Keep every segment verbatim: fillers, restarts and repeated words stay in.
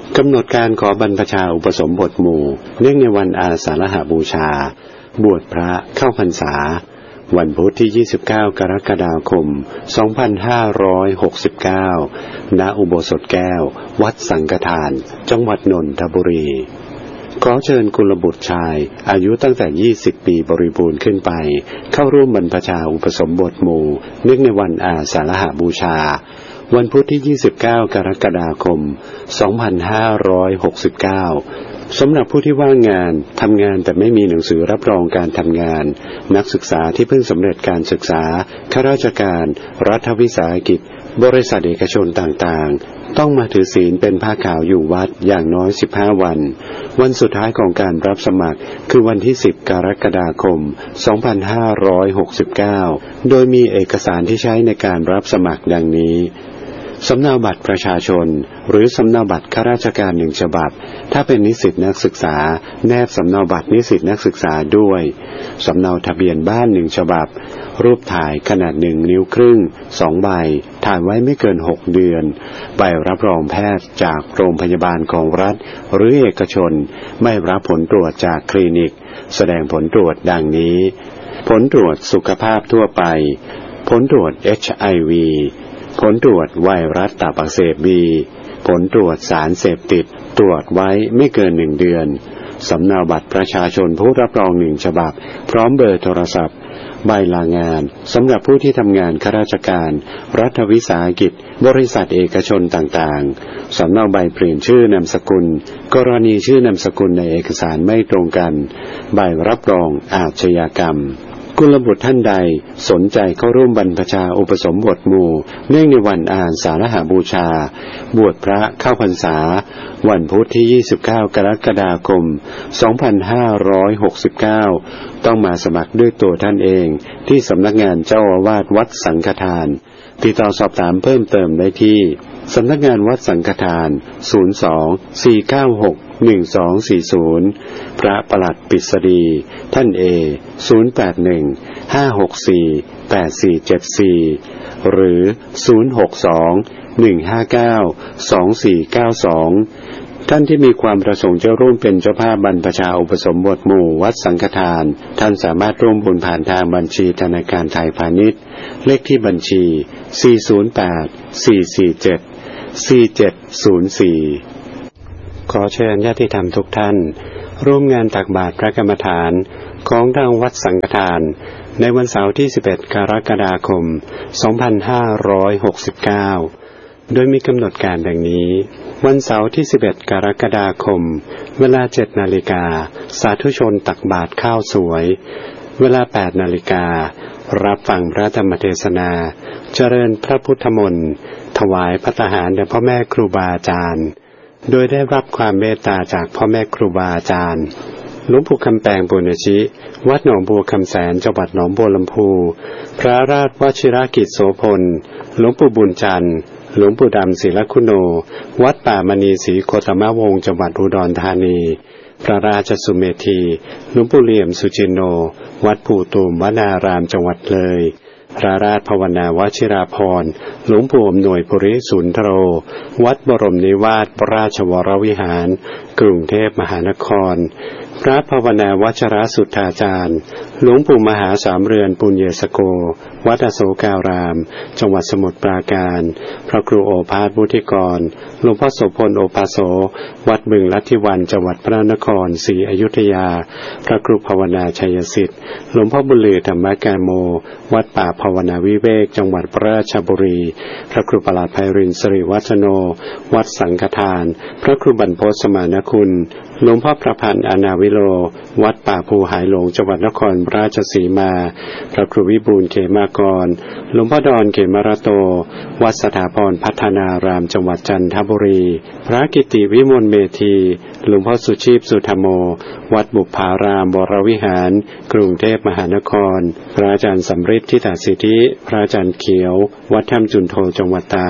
กำหนดการขอบรรพชาอุปสมบทหมู่เนื่องในวันอาสาฬหบูชาบวชพระเข้าพรรษาวันพุธที่ ยี่สิบเก้า กรกฎาคม สองพันห้าร้อยหกสิบเก้า ณ อุโบสถแก้ว วัดสังฆทาน จังหวัดนนทบุรี ขอเชิญกุลบุตรชายอายุตั้งแต่ ยี่สิบ ปีบริบูรณ์ขึ้นไปเข้าร่วมบรรพชาอุปสมบทหมู่เนื่องในวันอาสาฬหบูชาวันพุธที่ ยี่สิบเก้า กรกฎาคม สองพันห้าร้อยหกสิบเก้า สำหรับผู้ที่ว่างงานทำงานแต่ไม่มีหนังสือรับรองการทำงานนักศึกษาที่เพิ่งสำเร็จการศึกษาข้าราชการรัฐวิสาหกิจบริษัทเอกชนต่างๆต้องมาถือศีลเป็นผ้าขาวอยู่วัดอย่างน้อยสิบห้าวันวันสุดท้ายของการรับสมัครคือวันที่สิบกรกฎาคม สองพันห้าร้อยหกสิบเก้า โดยมีเอกสารที่ใช้ในการรับสมัครดังนี้สำเนาบัตรประชาชนหรือสำเนาบัตรข้าราชการหนึ่งฉบับถ้าเป็นนิสิตนักศึกษาแนบสำเนาบัตรนิสิตนักศึกษาด้วยสำเนาทะเบียนบ้านหนึ่งฉบับรูปถ่ายขนาดหนึ่งนิ้วครึ่งสองใบถ่ายไว้ไม่เกินหกเดือนใบรับรองแพทย์จากโรงพยาบาลของรัฐหรือเอกชนไม่รับผลตรวจจากคลินิกแสดงผลตรวจดังนี้ผลตรวจสุขภาพทั่วไปผลตรวจ เอช ไอ วี ผลตรวจไวรัสตับอักเสบ บี ผลตรวจสารเสพติดตรวจไว้ไม่เกินหนึ่งเดือนสำเนาบัตรประชาชนผู้รับรองหนึ่งฉบับพร้อมเบอร์โทรศัพท์ใบลางานสำหรับผู้ที่ทำงานข้าราชการรัฐวิสาหกิจบริษัทเอกชนต่างๆสำเนาใบเปลี่ยนชื่อนามสกุลกรณีชื่อนามสกุลในเอกสารไม่ตรงกันใบรับรองอาชญากรรมกุลบุตรท่านใดสนใจเข้าร่วมบรรพชาอุปสมบทหมู่เนื่องในวันอาสาฬหบูชาบวชพระเข้าพรรษาวันพุธที่ ยี่สิบเก้า กรกฎาคม สองพันห้าร้อยหกสิบเก้า ต้องมาสมัครด้วยตัวท่านเองที่สำนักงานเจ้าอาวาสวัดสังฆทานติดต่อสอบถามเพิ่มเติมได้ที่สำนักงานวัดสังฆทาน ศูนย์ สอง สี่ เก้า หก หนึ่ง สอง สี่ ศูนย์ พระปลัดปิษฎีท่านเอ ศูนย์ แปด หนึ่ง ห้า หก สี่ แปด สี่ เจ็ด สี่ หรือ ศูนย์ หก สอง หนึ่ง ห้า เก้า สอง สี่ เก้า สอง ท่านที่มีความประสงค์จะร่วมเป็นเจ้าภาพบรรพชาอุปสมบทหมู่วัดสังฆทานท่านสามารถร่วมบุญผ่านทางบัญชีธนาคารไทยพาณิชย์เลขที่บัญชี สี่ ศูนย์ แปด สี่ สี่ เจ็ด สี่ เจ็ด ศูนย์ สี่ขอเชิญญาติธรรมทุกท่านร่วมงานตักบาตรพระกรรมฐานของทางวัดสังฆทานในวันเสาร์ที่ สิบเอ็ด กรกฎาคม สองพันห้าร้อยหกสิบเก้า โดยมีกำหนดการดังนี้วันเสาร์ที่ สิบเอ็ด กรกฎาคมเวลา เจ็ด นาฬิกาสาธุชนตักบาตรข้าวสวยเวลา แปด นาฬิการับฟังพระธรรมเทศนาเจริญพระพุทธมนต์ถวายภัตตาหารแด่พ่อแม่ครูบาอาจารย์โดยได้รับความเมตตาจากพ่อแม่ครูบาอาจารย์หลวงปู่คำแปงปุณณชิวัดหนองบัวคำแสนจังหวัดหนองบัวลำพูพระราชวชิรกิจโสพลหลวงปู่บุญจันทร์หลวงปู่ดำศิลคุโนวัดป่ามณีศรีโคตมวงศ์จังหวัดอุดรธานีพระราชสุเมธีหลวงปู่เหลี่ยมสุจินโนวัดปู่ตูมวนารามจังหวัดเลยพระราชภาวนาวชิราภรณ์หลวงปู่อำนวยปุริสุนทโรวัดบรมนิวาสราชวรวิหารกรุงเทพมหานครพระภาวนาวัชรสุทธาจารย์หลวงปู่มหาสามเรือนปุญเยสโกวัดอโศการามจังหวัดสมุทรปราการพระครูโอภาสบุธิกรหลวงพ่อโสพลโอภาโสวัดบึงลัทธิวันจังหวัดพระนครศรีอยุธยาพระครูภาวนาชัยสิทธิ์หลวงพ่อบุญลือธรรมกาโมวัดป่าภาวนาวิเวกจังหวัดราชบุรีพระครูประหลัดไพรินทร์สิริวัฒโนวัดสังฆทานพระครูบรรพตสมานคุณหลวงพ่อประพันธ์อนาวิโลวัดป่าภูหายหลงจังหวัดนครราชสีมาพระครูวิบูลย์เขมากรหลวงพ่อดอนเขมรโตวัดสถาพรพัฒนารามจังหวัดจันทบุรีพระกิติวิมลเมธีหลวงพ่อสุชีพสุธรรมโมวัดบุพารามวรวิหารกรุงเทพมหานครพระอาจารย์สำริดทิตาสิทธิพระอาจารย์เขียววัดถ้ำจุนโทจังหวัดตาก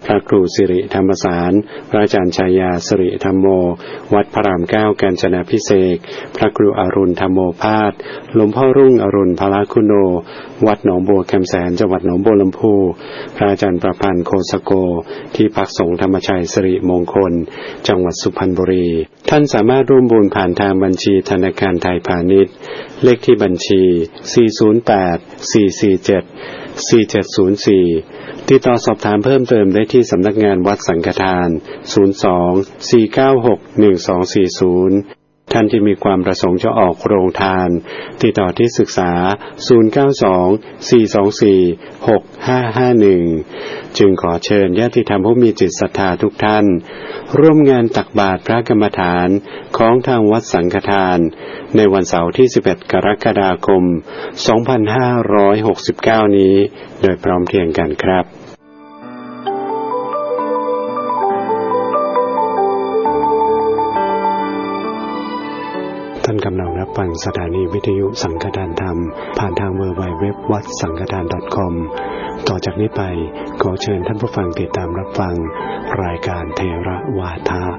พระครูสิริธรรมสารพระอาจารย์ชายาสิริธรรมโมวัดพระรามเก้ากาญจนาภิเษกพระครูอรุณธรรมโมภาสหลวงพ่อรุ่งอรุณพละคุโนวัดหนองบัวแคมแสนจังหวัดหนองบัวลำพูพระอาจารย์ประพันธ์โคสโกที่พักสงฆ์ธรรมชัยสิริมงคลจังหวัดสุพรรณบุรีท่านสามารถร่วมบุญผ่านทางบัญชีธนาคารไทยพาณิชย์เลขที่บัญชีสี่ ศูนย์ แปด สี่ สี่ เจ็ด สี่ เจ็ด ศูนย์ สี่ติดต่อสอบถามเพิ่มเติมได้ที่สำนักงานวัดสังฆทานศูนย์ สอง สี่ เก้า หก หนึ่ง สอง สี่ ศูนย์ท่านที่มีความประสงค์จะออกโรงทานติดต่อที่ศึกษาศูนย์ เก้า สอง สี่ สอง สี่ หก ห้า ห้า หนึ่งจึงขอเชิญญาติธรรมผู้มีจิตศรัทธาทุกท่านร่วมงานตักบาตรพระกรรมฐานของทางวัดสังฆทานในวันเสาร์ที่สิบเอ็ดกรกฎาคมสองพันห้าร้อยหกสิบเก้านี้โดยพร้อมเพรียงกันครับท่านกำลังรับฟังสถานีวิทยุสังฆทานธรรมผ่านทาง ดับเบิลยู ดับเบิลยู ดับเบิลยู ดอท วัดสังฆทาน ดอท คอม ต่อจากนี้ไปขอเชิญท่านผู้ฟังติดตามรับฟังรายการเทระวาทะ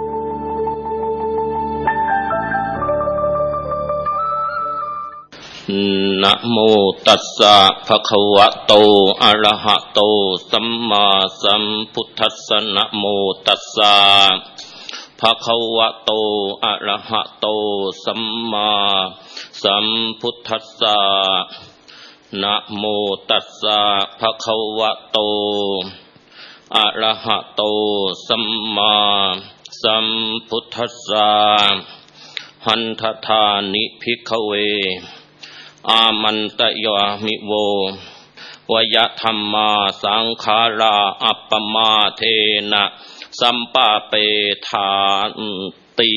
นะโมตัสสะภะคะวะโตอะระหะโตสัมมาสัมพุทธัสสะนะโมตัสสะภะคะวะโตอะระหะโตสัมมาสัมพุทธัสสะนะโมตัสสะภะคะวะโตอะระหะโตสัมมาสัมพุทธัสสะหันทธานิภิกขเวอามันตยามิโววยธัมมาสังขาราอัปปมาเทนะสัมปะเปทานติ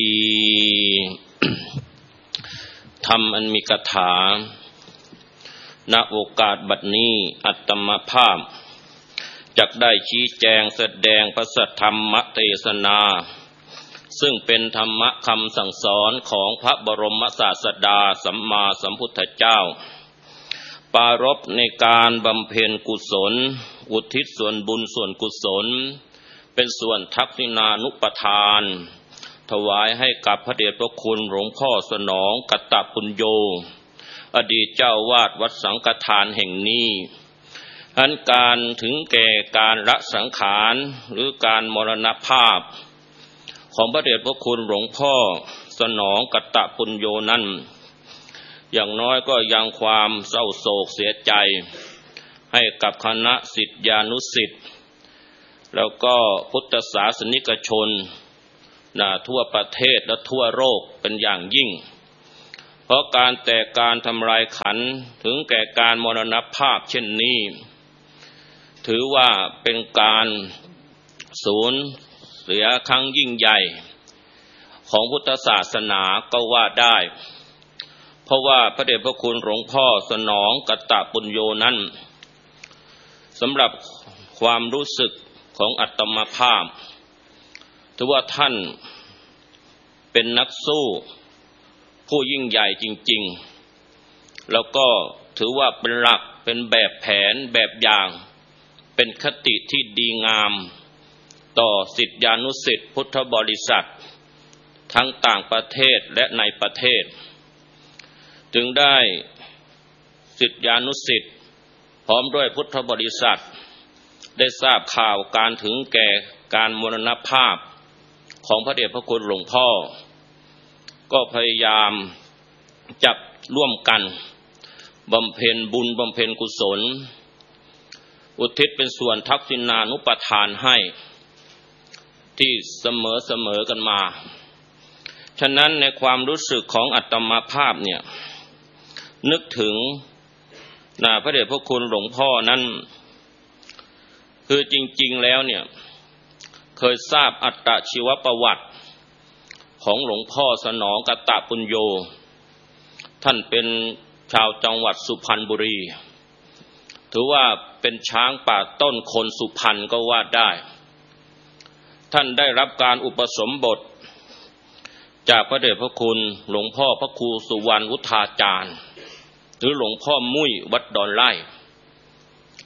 ธรรมอันมีคาถาณโอกาสบัดนี้อัตมภาพจักได้ชี้แจงแสดงพระสัทธรรมเทศนาซึ่งเป็นธรรมะคำสั่งสอนของพระบรมศาสดาสัมมาสัมพุทธเจ้าปรารภในการบำเพ็ญกุศลอุทิศส่วนบุญส่วนกุศลเป็นส่วนทักษิณานุปทานถวายให้กับพระเดชพระคุณหลวงพ่อสนองกัตตปุญโญอดีตเจ้าวาดวัดสังฆทานแห่งนี้อันการถึงแก่การละสังขารหรือการมรณภาพของพระเดชพระคุณหลวงพ่อสนองกัตตปุญโญนั้นอย่างน้อยก็ยังความเศร้าโศกเสียใจให้กับคณะศิษยานุศิษย์แล้วก็พุทธศาสนิกชนนะทั่วประเทศและทั่วโลกเป็นอย่างยิ่งเพราะการแตกการทำลายขันธ์ถึงแก่การมรณภาพเช่นนี้ถือว่าเป็นการสูญเสียครั้งยิ่งใหญ่ของพุทธศาสนาก็ว่าได้เพราะว่าพระเดชพระคุณหลวงพ่อสนองกัตตปุญโญนั้นสำหรับความรู้สึกของอัตมภาพถือว่าท่านเป็นนักสู้ผู้ยิ่งใหญ่จริงๆแล้วก็ถือว่าเป็นหลักเป็นแบบแผนแบบอย่างเป็นคติที่ดีงามต่อศิษยานุศิษย์พุทธบริษัททั้งต่างประเทศและในประเทศจึงได้ศิษยานุศิษย์พร้อมด้วยพุทธบริษัทได้ทราบข่าวการถึงแก่การมรณภาพของพระเดชพระคุณหลวงพ่อก็พยายามจับร่วมกันบำเพ็ญบุญบำเพ็ญกุศลอุทิศเป็นส่วนทักษิณานุปทานให้ที่เสมอเสมอกันมาฉะนั้นในความรู้สึกของอัตมาภาพเนี่ยนึกถึงนะพระเดชพระคุณหลวงพ่อนั้นคือจริงๆแล้วเนี่ยเคยทราบอัตชีวประวัติของหลวงพ่อสนองกัตตปุญโญท่านเป็นชาวจังหวัดสุพรรณบุรีถือว่าเป็นช้างป่าต้นคนสุพรรณก็ว่าได้ท่านได้รับการอุปสมบทจากพระเดชพระคุณหลวงพ่อพระครูสุวรรณวุฒาจารย์หรือหลวงพ่อมุ้ยวัดดอนไร่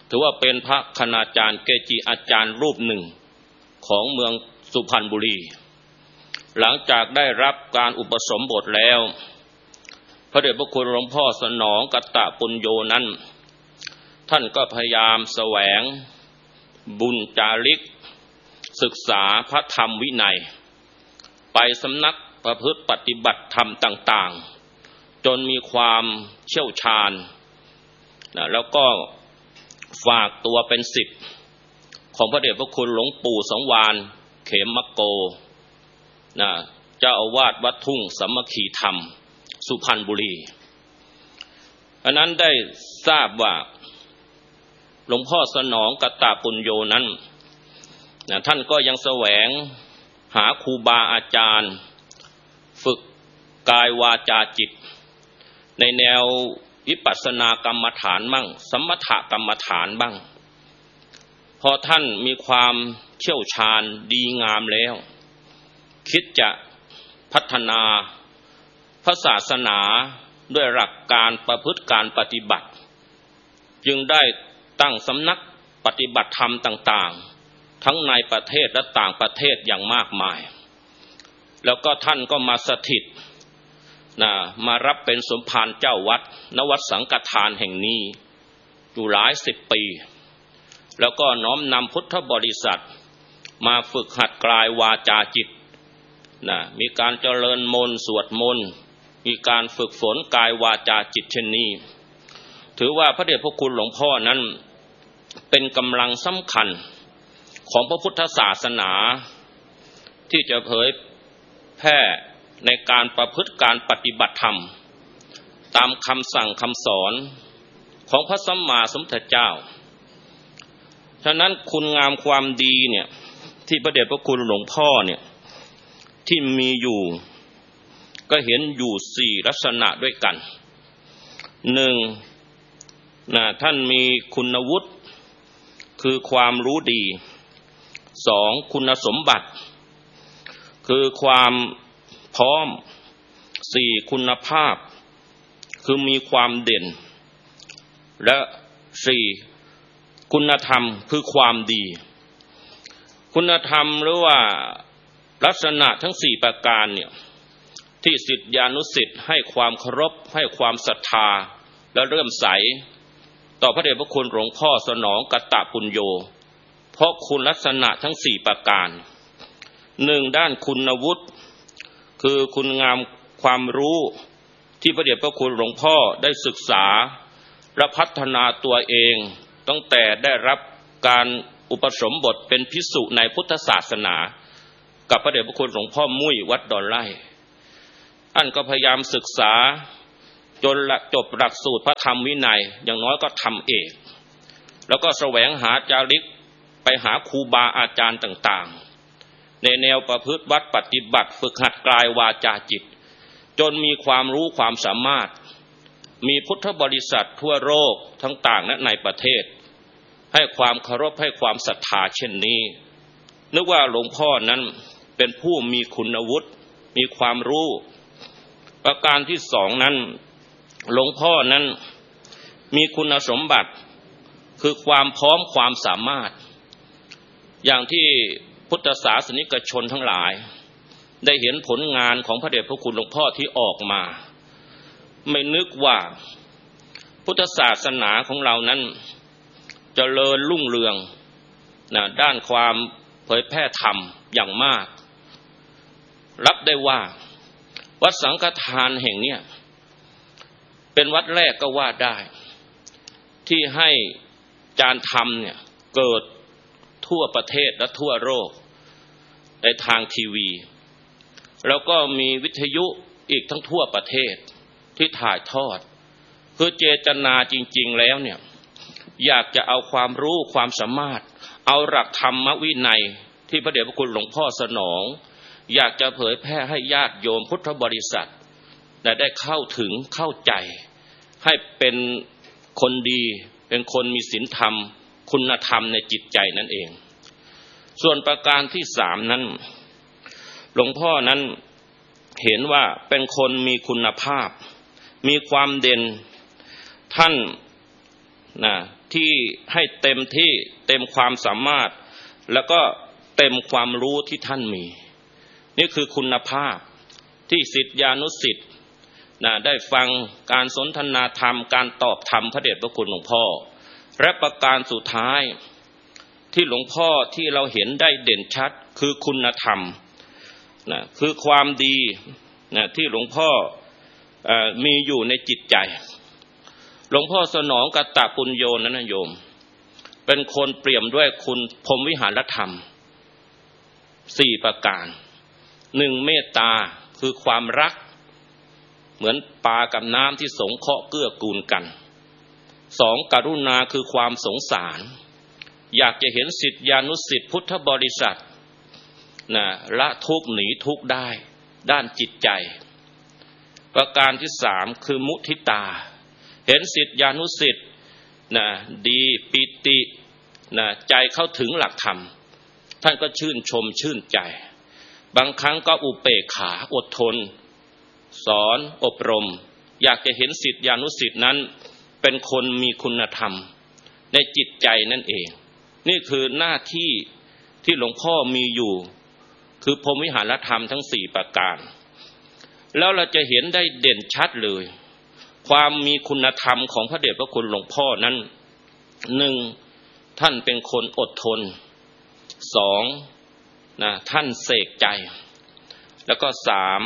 ถือว่าเป็นพระคณาจารย์เกจิอาจารย์รูปหนึ่งของเมืองสุพรรณบุรีหลังจากได้รับการอุปสมบทแล้วพระเดชพระคุณหลวงพ่อสนองกัตตปุญโญนั้นท่านก็พยายามแสวงบุญจาริกศึกษาพระธรรมวินัยไปสำนักประพฤติปฏิบัติธรรมต่างๆจนมีความเชี่ยวชาญนะแล้วก็ฝากตัวเป็นศิษย์ของพระเดชพระคุณหลวงปู่สังวาลเขมโกนะเจ้าอาวาสวัดทุ่งสามัคคีธรรมสุพรรณบุรีอันนั้นได้ทราบว่าหลวงพ่อสนองกัตตปุญโญนั้นนะท่านก็ยังแสวงหาครูบาอาจารย์ฝึกกายวาจาจิตในแนววิปัสสนากรรมฐานบ้างสมถกรรมฐานบ้างพอท่านมีความเชี่ยวชาญดีงามแล้วคิดจะพัฒนาพระศาสนาด้วยหลักการประพฤติการปฏิบัติจึงได้ตั้งสำนักปฏิบัติธรรมต่างๆทั้งในประเทศและต่างประเทศอย่างมากมายแล้วก็ท่านก็มาสถิตนะมารับเป็นสมภารเจ้าวัดณวัดสังฆทานแห่งนี้อยู่หลายสิบปีแล้วก็น้อมนำพุทธบริษัทมาฝึกหัดกายวาจาจิตนะมีการเจริญมนต์สวดมนต์มีการฝึกฝนกายวาจาจิตเช่นนี้ถือว่าพระเดชพระคุณหลวงพ่อนั้นเป็นกำลังสำคัญของพระพุทธศาสนาที่จะเผยแพร่ในการประพฤติการปฏิบัติธรรมตามคำสั่งคำสอนของพระสัมมาสัมพุทธเจ้าฉะนั้นคุณงามความดีเนี่ยที่พระเดชพระคุณหลวงพ่อเนี่ยที่มีอยู่ก็เห็นอยู่สี่ลักษณะด้วยกันหนึ่งนะท่านมีคุณวุฒิคือความรู้ดีสองคุณสมบัติคือความพร้อมสี่คุณภาพคือมีความเด่นและสี่คุณธรรมคือความดีคุณธรรมหรือว่าลักษณะทั้งสี่ประการเนี่ยที่ศิษยานุศิษย์ให้ความเคารพให้ความศรัทธาและเริ่มใสต่อพระเดชพระคุณหลวงพ่อสนองกัตตปุญโญเพราะคุณลักษณะทั้งสี่ประการหนึ่งด้านคุณวุฒิคือคุณงามความรู้ที่พระเดชพระคุณหลวงพ่อได้ศึกษาและพัฒนาตัวเองตั้งแต่ได้รับการอุปสมบทเป็นภิกษุในพุทธศาสนากับพระเดชพระคุณหลวงพ่อมุ้ยวัดดอนไร่อันก็พยายามศึกษาจนจบหลักสูตรพระธรรมวินัยอย่างน้อยก็ทำเอกแล้วก็แสวงหาจาริกไปหาครูบาอาจารย์ต่างๆในแนวประพฤติวัดปฏิบัติฝึกหัดกายวาจาจิตจนมีความรู้ความสามารถมีพุทธบริษัททั่วโลกทั้งต่างและในประเทศให้ความเคารพให้ความศรัทธาเช่นนี้นึกว่าหลวงพ่อนั้นเป็นผู้มีคุณวุฒิมีความรู้ประการที่สองนั้นหลวงพ่อนั้นมีคุณสมบัติคือความพร้อมความสามารถอย่างที่พุทธศาสนิกชนทั้งหลายได้เห็นผลงานของพระเดชพระคุณหลวงพ่อที่ออกมาไม่นึกว่าพุทธศาสนาของเรานั้นเจริญรุ่งเรืองนะด้านความเผยแพร่ธรรมอย่างมากรับได้ว่าวัดสังฆทานแห่งเนี้ยเป็นวัดแรกก็ว่าได้ที่ให้จารย์ธรรมเนี่ยเกิดทั่วประเทศและทั่วโลกในทางทีวีแล้วก็มีวิทยุอีกทั้งทั่วประเทศที่ถ่ายทอดคือเจตนาจริงๆแล้วเนี่ยอยากจะเอาความรู้ความสามารถเอาหลักธรรมวินัยที่พระเดชพระคุณหลวงพ่อสนองอยากจะเผยแพร่ให้ญาติโยมพุทธบริษัทได้เข้าถึงเข้าใจให้เป็นคนดีเป็นคนมีศีลธรรมคุณธรรมในจิตใจนั่นเองส่วนประการที่สามนั้นหลวงพ่อนั้นเห็นว่าเป็นคนมีคุณภาพมีความเด่นท่านนะที่ให้เต็มที่เต็มความสามารถแล้วก็เต็มความรู้ที่ท่านมีนี่คือคุณภาพที่ศิษยานุศิษย์นะได้ฟังการสนทนาธรรมการตอบธรรมพระเดชพระคุณหลวงพ่อและประการสุดท้ายที่หลวงพ่อที่เราเห็นได้เด่นชัดคือคุณธรรมนะคือความดีนะที่หลวงพ่อเอ่อมีอยู่ในจิตใจหลวงพ่อสนองกตปุญโญนั้นนะโยมเป็นคนเปี่ยมด้วยคุณพรหมวิหารธรรมสี่ประการหนึ่งเมตตาคือความรักเหมือนปลากับน้ำที่สงเคราะห์เกื้อกูลกันสองกรุณาคือความสงสารอยากจะเห็นศิษยานุศิษย์พุทธบริษัทนะละทุกข์หนีทุกข์ได้ด้านจิตใจประการที่สามคือมุทิตาเห็นศิษยานุศิษย์นะดีปิตินะใจเข้าถึงหลักธรรมท่านก็ชื่นชมชื่นใจบางครั้งก็อุเบกขาอดทนสอนอบรมอยากจะเห็นศิษยานุศิษย์นั้นเป็นคนมีคุณธรรมในจิตใจนั่นเองนี่คือหน้าที่ที่หลวงพ่อมีอยู่คือพรหมวิหารธรรมทั้งสี่ประการแล้วเราจะเห็นได้เด่นชัดเลยความมีคุณธรรมของพระเดชพระคุณหลวงพ่อนั้นหนึ่งท่านเป็นคนอดทนสองนะท่านเสกใจแล้วก็สาม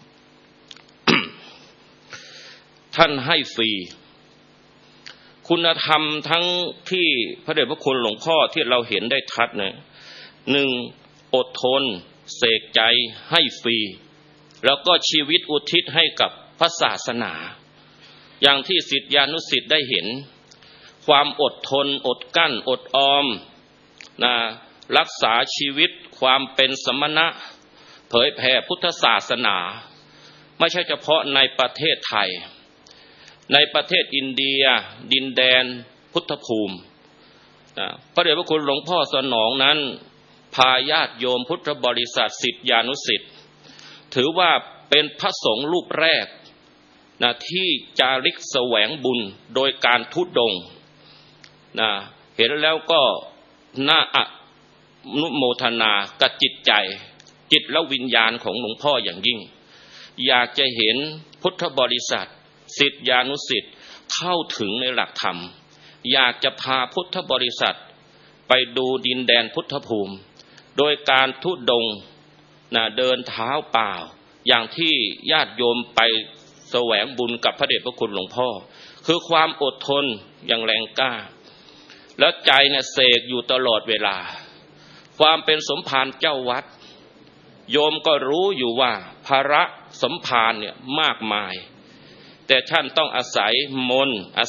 ท่านให้ฟรีคุณธรรมทั้งที่พระเดชพระคุณหลวงพ่อที่เราเห็นได้ชัดเนี่ยหนึ่งอดทนเสกใจให้ฟรีแล้วก็ชีวิตอุทิศให้กับพระศาสนาอย่างที่ศิษยานุศิษย์ได้เห็นความอดทนอดกั้นอดออมนะรักษาชีวิตความเป็นสมณะเผยแผ่พุทธศาสนาไม่ใช่เฉพาะในประเทศไทยในประเทศอินเดียดินแดนพุทธภูมินะพระเดชพระคุณหลวงพ่อสนองนั้นพาญาติโยมพุทธบริษัทศิษยานุศิษย์ถือว่าเป็นพระสงฆ์รูปแรกนะที่จาริกแสวงบุญโดยการทุดงค์นะเห็นแล้วก็น่าอนุโมทนากับจิตใจจิตและวิญญาณของหลวงพ่ออย่างยิ่งอยากจะเห็นพุทธบริษัทศิษยานุศิษย์เข้าถึงในหลักธรรมอยากจะพาพุทธบริษัทไปดูดินแดนพุทธภูมิโดยการทุดงค์นะเดินเท้าเปล่าอย่างที่ญาติโยมไปแสวงบุญกับพระเดชพระคุณหลวงพ่อคือความอดทนอย่างแรงกล้าแล้วใจเนี่ยเสกอยู่ตลอดเวลาความเป็นสมภารเจ้าวัดโยมก็รู้อยู่ว่าภาระสมภารเนี่ยมากมายแต่ท่านต้องอาศัยมนต์